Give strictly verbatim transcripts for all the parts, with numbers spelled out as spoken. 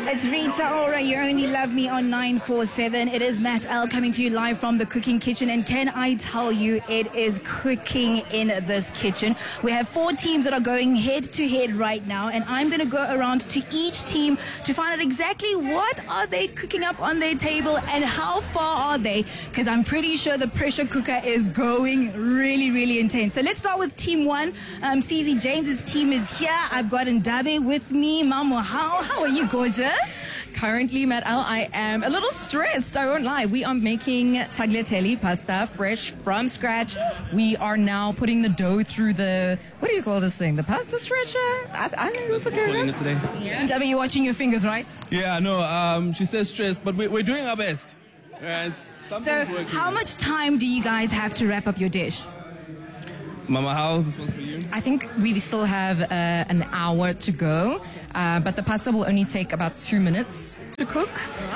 It's Rita Ora, You Only Love Me on nine four seven. It is Matt L coming to you live from the cooking kitchen. And can I tell you, it is cooking in this kitchen. We have four teams that are going head to head right now. And I'm going to go around to each team to find out exactly what are they cooking up on their table and how far are they. Because I'm pretty sure the pressure cooker is going really, really intense. So let's start with team one. Um, C Z James's team is here. I've got Ndabe with me. Mama, how, how are you, gorgeous? Currently, Matt L, I am a little stressed, I won't lie. We are making tagliatelle pasta fresh from scratch. We are now putting the dough through the, what do you call this thing? The pasta stretcher? I, I think this is Pulling it today. Yeah. Ndabe, you're watching your fingers, right? Yeah, no, um, she says stressed, but we, we're doing our best. Yeah, it's, so how much time do you guys have to wrap up your dish? Mama, how? This one's for you. I think we still have uh, an hour to go, uh, but the pasta will only take about two minutes to cook.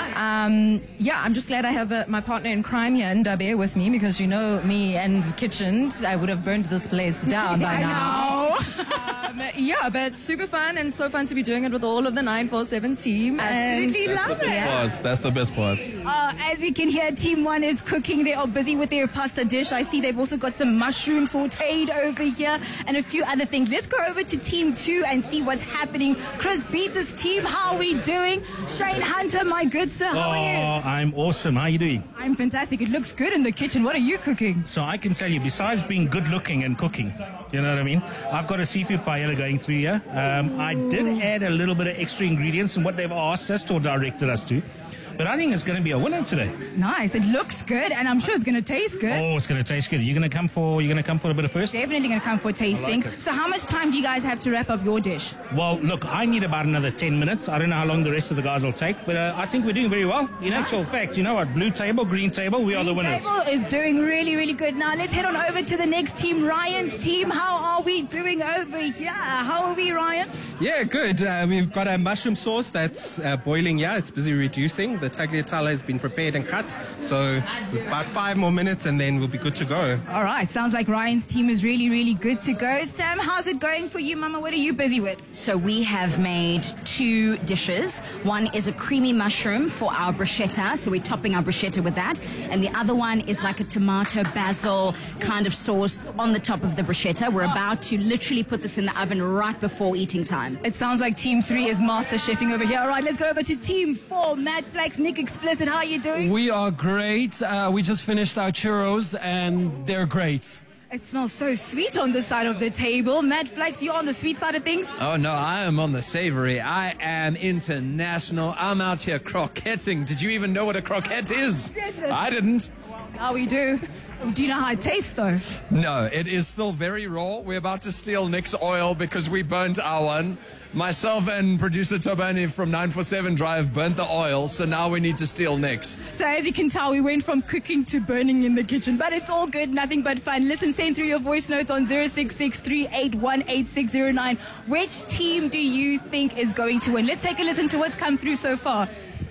Um, yeah, I'm just glad I have uh, my partner in crime here, Ndabe, with me, because you know me and kitchens, I would have burned this place down by now. um, yeah, but super fun and so fun to be doing it with all of the nine four seven team. Absolutely That's love the best it. part. That's the best part. Uh, as you can hear, team one is cooking. They are busy with their pasta dish. I see they've also got some mushrooms sauteed over here and a few other things. Let's go over to team two and see what's happening. Chris Beats' team, how are we doing? Shane Hunter, my good sir, how Oh, are you? I'm awesome. How are you doing? I'm fantastic. It looks good in the kitchen. What are you cooking? So I can tell you, besides being good looking and cooking, you know what I mean? I've got a seafood paella going through here. Um, I did add a little bit of extra ingredients in what they've asked us or directed us to. But I think it's going to be a winner today. Nice. It looks good, and I'm sure it's going to taste good. Oh, it's going to taste good. You're going to come for you're going to come for a bit of first. Definitely going to come for tasting. I like it. So how much time do you guys have to wrap up your dish? Well, look, I need about another ten minutes. I don't know how long the rest of the guys will take, but uh, I think we're doing very well. In Nice. actual fact, you know what? Blue table, green table, we are the winners. Table is doing really, really good. Now let's head on over to the next team, Ryan's team. How are we doing over here? How are we, Ryan? Yeah, good. Uh, we've got a mushroom sauce that's uh, boiling. Yeah, it's busy reducing. The tagliatelle has been prepared and cut. So about five more minutes and then we'll be good to go. All right. Sounds like Ryan's team is really, really good to go. Sam, how's it going for you, Mama? What are you busy with? So we have made two dishes. One is a creamy mushroom for our bruschetta, so we're topping our bruschetta with that. And the other one is like a tomato basil kind of sauce on the top of the bruschetta. We're about to literally put this in the oven right before eating time. It sounds like team three is master chefing over here. All right, let's go over to team four. Matt Flax, Nick Explicit, how are you doing? We are great. Uh, we just finished our churros and they're great. It smells so sweet on this side of the table. Matt Flax, you're on the sweet side of things? Oh, no, I am on the savory. I am international. I'm out here croquetting. Did you even know what a croquette is? Goodness. I didn't. How we do. Do you know how it tastes, though? No, it is still very raw. We're about to steal Nick's oil because we burnt our one. Myself and producer Tobani from nine four seven Drive burnt the oil, so now we need to steal Nick's. So as you can tell, we went from cooking to burning in the kitchen, but it's all good, nothing but fun. Listen, send through your voice notes on zero six six three eight one eight six zero nine. Which team do you think is going to win? Let's take a listen to what's come through so far.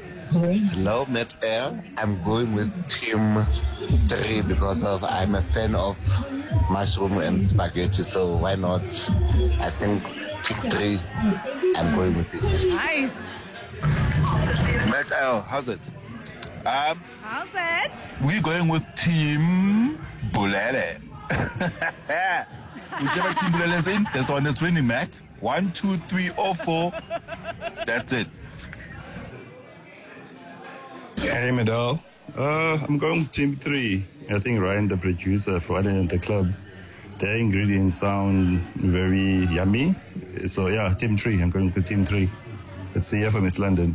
Hello, Matt Air. I'm going with team three because of I'm a fan of mushroom and spaghetti, so why not? I think team three, I'm going with it. Nice. Matt Air, how's it? Um, How's it? we're going with team Bulele. Whichever team Bulele is in, that's one that's winning, Matt. One, two, three, or four. That's it. Hey, Medal. Uh, I'm going with team three. I think Ryan, the producer for One at the Club, their ingredients sound very yummy. So, yeah, team three. I'm going with team three. Let's see you from East London.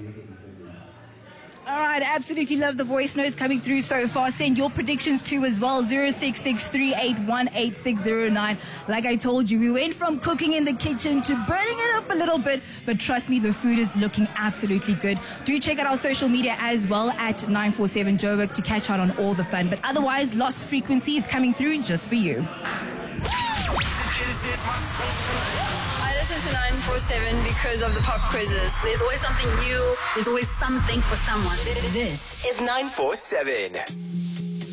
All right, absolutely love the voice notes coming through so far. Send your predictions too as well, zero six six three eight one eight six zero nine. Like I told you, we went from cooking in the kitchen to burning it up a little bit, but trust me, the food is looking absolutely good. Do check out our social media as well at nine four seven Joburg to catch out on all the fun. But otherwise, Lost Frequency is coming through just for you. I listen to nine four seven because of the pop quizzes. There's always something new. There's always something for someone. This is nine four seven.